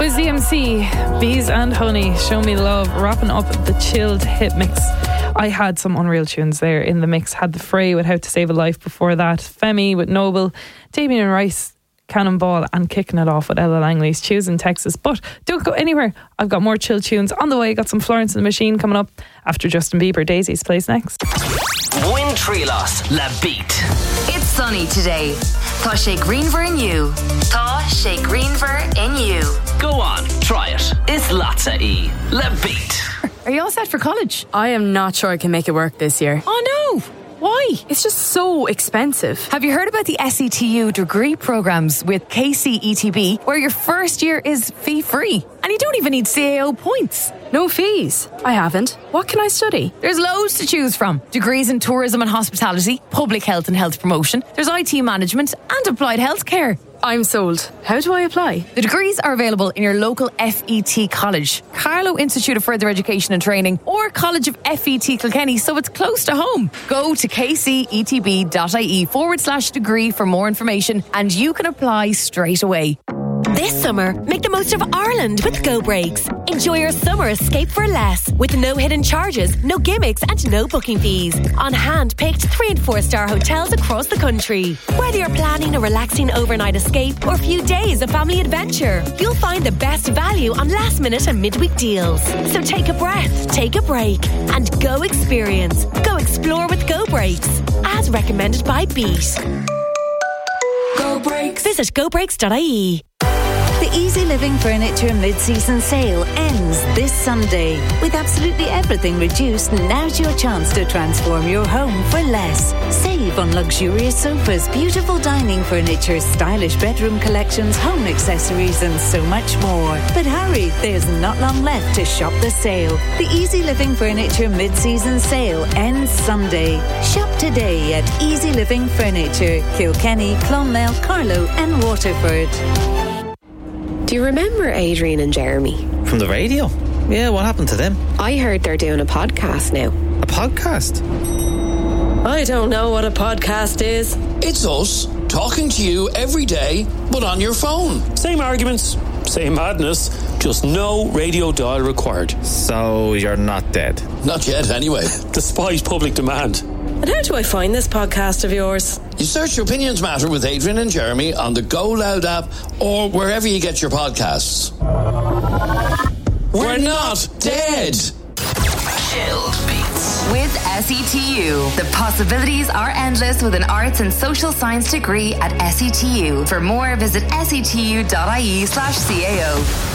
Wiz DMC, Bees and Honey, Show Me Love, wrapping up the chilled hit mix. I had some unreal tunes there in the mix. Had The Fray with How to Save a Life before that, Femi with Noble, Damien Rice, Cannonball, and kicking it off with Ella Langley's Choose in Texas. But don't go anywhere, I've got more chill tunes on the way. Got some Florence and the Machine coming up after Justin Bieber. Daisy's plays next. Win Trilos Le Beat. It's sunny today. Tá sé greenver in you. Tá sé greenver in you. Go on, try it. It's Latza E. Le Beat. Are you all set for college? I am not sure I can make it work this year. Oh no! Why? It's just so expensive. Have you heard about the SETU degree programs with KCETB, where your first year is fee-free? And you don't even need CAO points. No fees. I haven't. What can I study? There's loads to choose from. Degrees in tourism and hospitality, public health and health promotion. There's IT management and applied healthcare. I'm sold. How do I apply? The degrees are available in your local FET college, Carlow Institute of Further Education and Training, or College of FET Kilkenny, so it's close to home. Go to kcetb.ie/degree for more information and you can apply straight away. This summer, make the most of Ireland with Go Breaks. Enjoy your summer escape for less, with no hidden charges, no gimmicks and no booking fees. On hand-picked 3- and 4-star hotels across the country. Whether you're planning a relaxing overnight escape or a few days of family adventure, you'll find the best value on last-minute and midweek deals. So take a breath, take a break, and go experience. Go explore with Go Breaks. As recommended by Beat. Go Breaks. Visit gobreaks.ie. The Easy Living Furniture mid-season sale ends this Sunday. With absolutely everything reduced, now's your chance to transform your home for less. Save on luxurious sofas, beautiful dining furniture, stylish bedroom collections, home accessories and so much more. But hurry, there's not long left to shop the sale. The Easy Living Furniture mid-season sale ends Sunday. Shop today at Easy Living Furniture, Kilkenny, Clonmel, Carlow and Waterford. Do you remember Adrian and Jeremy? From the radio? Yeah, what happened to them? I heard they're doing a podcast now. A podcast? I don't know what a podcast is. It's us, talking to you every day, but on your phone. Same arguments, same madness, just no radio dial required. So you're not dead? Not yet, anyway. Despite public demand. And how do I find this podcast of yours? You search Opinions Matter with Adrian and Jeremy on the Go Loud app or wherever you get your podcasts. We're not dead. Chilled Beats. With SETU, the possibilities are endless with an arts and social science degree at SETU. For more, visit setu.ie/CAO.